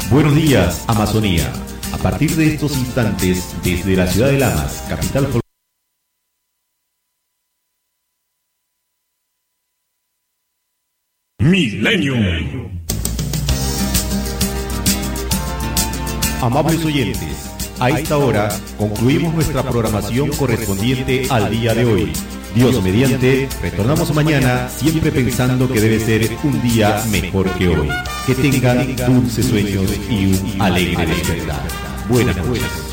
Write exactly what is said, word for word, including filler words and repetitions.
Buenos días, Amazonía. A partir de estos instantes, desde la ciudad de Lamas, capital folclórica. Millennium. Amables oyentes, a esta hora concluimos nuestra programación correspondiente al día de hoy. Dios mediante, retornamos mañana siempre pensando que debe ser un día mejor que hoy. Que tengan dulces sueños y un alegre despertar. Buenas noches.